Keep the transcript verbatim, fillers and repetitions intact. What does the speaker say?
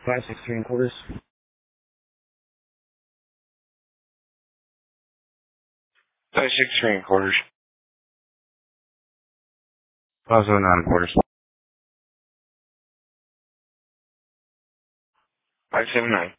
Five six three and quarters. Five six three and quarters. Five seven nine and quarters. Five seven nine.